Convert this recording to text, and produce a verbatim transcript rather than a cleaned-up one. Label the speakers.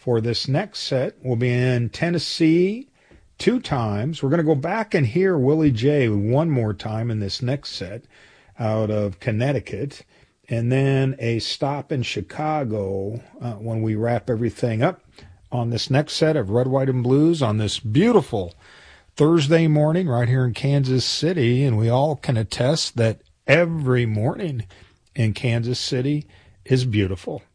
Speaker 1: For this next set, we'll be in Tennessee two times. We're going to go back and hear Willie J one more time in this next set out of Connecticut. And then a stop in Chicago uh, when we wrap everything up on this next set of Red, White, and Blues on this beautiful Thursday morning right here in Kansas City. And we all can attest that every morning in Kansas City is beautiful.